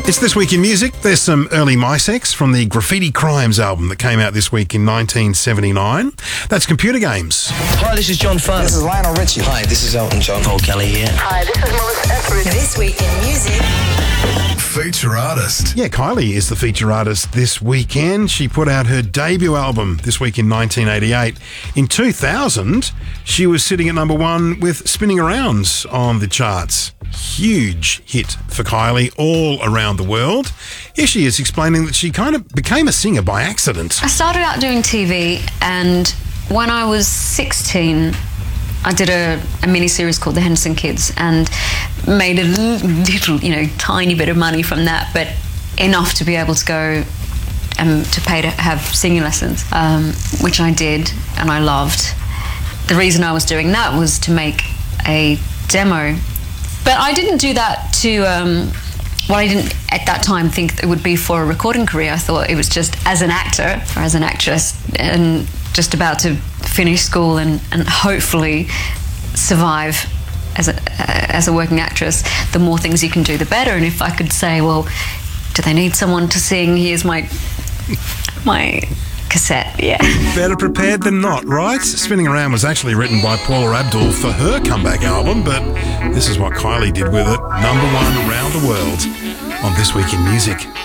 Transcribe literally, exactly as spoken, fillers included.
It's This Week in Music. There's some early MySex from the Graffiti Crimes album that came out this week in nineteen seventy-nine. That's Computer Games. Hi, this is John Farr. This is Lionel Richie. Hi, this is Elton John. Paul Kelly here. Hi, this is Melissa Etheridge. This Week in Music. Feature artist. Yeah, Kylie is the feature artist this weekend. She put out her debut album this week in nineteen eighty-eight. In two thousand, she was sitting at number one with Spinning Around on the charts. Huge hit for Kylie all around the world. Here she is explaining that she kind of became a singer by accident. I started out doing T V, and when I was sixteen, I did a, a mini-series called The Henderson Kids and made a little, you know, tiny bit of money from that, but enough to be able to go and to pay to have singing lessons, um, which I did and I loved. The reason I was doing that was to make a demo. But I didn't do that to, um, well, I didn't at that time think it would be for a recording career. I thought it was just as an actor or as an actress and just about to finish school and, and hopefully survive as a, uh, as a working actress. The more things you can do, the better. And if I could say, well, do they need someone to sing? Here's my, my cassette, yeah. Better prepared than not, right? Spinning Around was actually written by Paula Abdul for her comeback album, but this is what Kylie did with it. Number one around the world on This Week in Music.